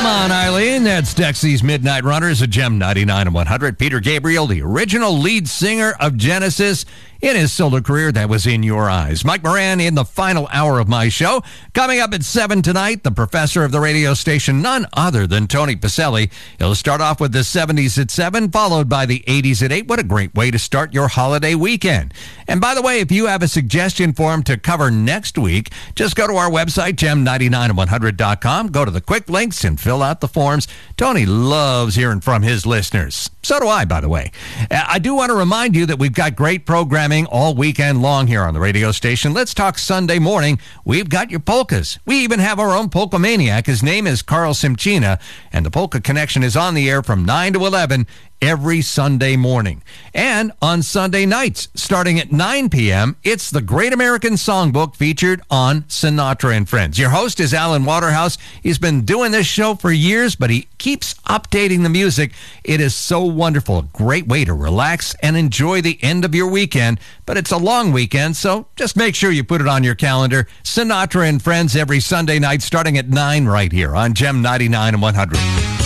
Come on, Eileen. That's Dexy's Midnight Runners at Gem 99 and 100. Peter Gabriel, the original lead singer of Genesis, in his solo career, that was In Your Eyes. Mike Moran in the final hour of my show. Coming up at 7 tonight, the professor of the radio station, none other than Tony Pacelli. He'll start off with the 70s at 7, followed by the 80s at 8. What a great way to start your holiday weekend. And by the way, if you have a suggestion for him to cover next week, just go to our website, gem99and100.com, go to the quick links and fill out the forms. Tony loves hearing from his listeners. So do I, by the way. I do want to remind you that we've got great programming all weekend long here on the radio station. Let's talk Sunday morning. We've got your polkas. We even have our own polka maniac. His name is Carl Simchina, and the Polka Connection is on the air from 9 to 11 every Sunday morning. And on Sunday nights, starting at 9 p.m., it's the Great American Songbook featured on Sinatra and Friends. Your host is Alan Waterhouse. He's been doing this show for years, but he keeps updating the music. It is so wonderful. A great way to relax and enjoy the end of your weekend. But it's a long weekend, so just make sure you put it on your calendar. Sinatra and Friends every Sunday night starting at 9 right here on Gem 99 and 100.